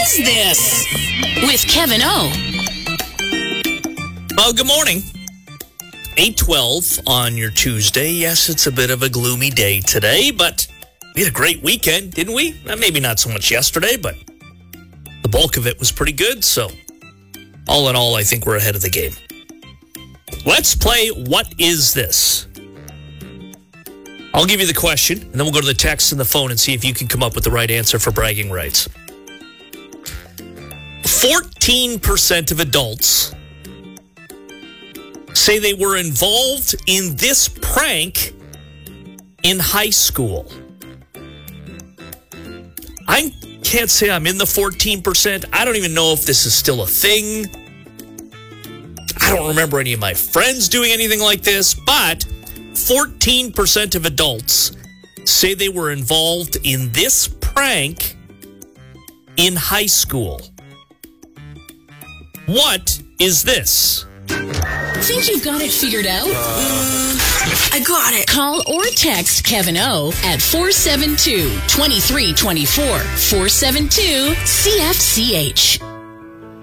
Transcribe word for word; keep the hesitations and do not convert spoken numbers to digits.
is this? With Kevin O. Well, good morning. eight twelve on your Tuesday. Yes, it's a bit of a gloomy day today, but we had a great weekend, didn't we? Maybe not so much yesterday, but the bulk of it was pretty good. So all in all, I think we're ahead of the game. Let's play What Is This? I'll give you the question, and then we'll go to the text and the phone and see if you can come up with the right answer for bragging rights. fourteen percent of adults say they were involved in this prank in high school. I can't say I'm in the fourteen percent. I don't even know if this is still a thing. I don't remember any of my friends doing anything like this, but fourteen percent of adults say they were involved in this prank in high school. What is this? Think you've got it figured out? Uh, I got it. Call or text Kevin O at four seven two, two three two four. four seven two, C F C H.